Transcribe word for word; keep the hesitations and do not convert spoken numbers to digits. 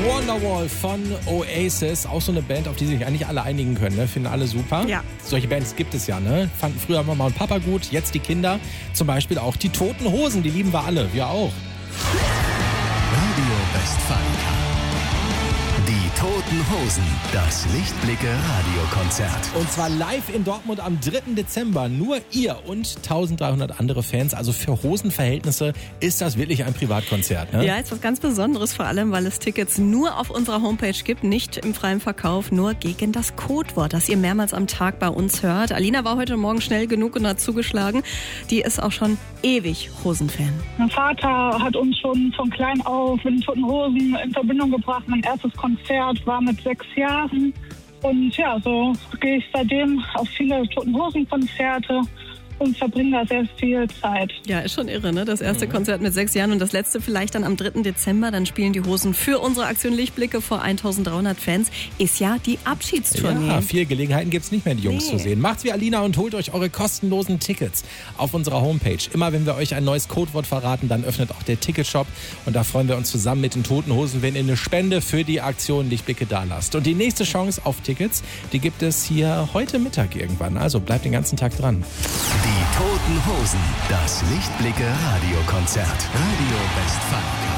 Wonderwall von Oasis, auch so eine Band, auf die sich eigentlich alle einigen können, ne? Finden alle super. Ja. Solche Bands gibt es ja, ne? Fanden früher Mama und Papa gut, jetzt die Kinder. Zum Beispiel auch die Toten Hosen, die lieben wir alle, wir auch. Radio Westfalen. Die Toten Hosen, das Lichtblicke-Radiokonzert. Und zwar live in Dortmund am dritten Dezember. Nur ihr und dreizehnhundert andere Fans. Also für Hosenverhältnisse ist das wirklich ein Privatkonzert, ne? Ja, ist was ganz Besonderes, vor allem, weil es Tickets nur auf unserer Homepage gibt, nicht im freien Verkauf, nur gegen das Codewort, das ihr mehrmals am Tag bei uns hört. Alina war heute Morgen schnell genug und hat zugeschlagen. Die ist auch schon ewig Hosenfan. Mein Vater hat uns schon von klein auf mit den Toten Hosen in Verbindung gebracht. Mein erstes Konzert war mit sechs Jahren. Und ja, so gehe ich seitdem auf viele Toten Hosen-Konzerte und verbringe da sehr viel Zeit. Ja, ist schon irre, ne? Das erste mhm. Konzert mit sechs Jahren und das letzte vielleicht dann am dritten Dezember. Dann spielen die Hosen für unsere Aktion Lichtblicke vor eintausenddreihundert Fans. Ist ja die Abschiedstournee. Ja, viele Gelegenheiten gibt es nicht mehr, die Jungs nee. zu sehen. Macht's wie Alina und holt euch eure kostenlosen Tickets auf unserer Homepage. Immer wenn wir euch ein neues Codewort verraten, dann öffnet auch der Ticketshop. Und da freuen wir uns zusammen mit den Toten Hosen, wenn ihr eine Spende für die Aktion Lichtblicke da lasst. Und die nächste Chance auf Tickets, die gibt es hier heute Mittag irgendwann. Also bleibt den ganzen Tag dran. Die Toten Hosen, das Lichtblicke-Radiokonzert. Radio Westfalen.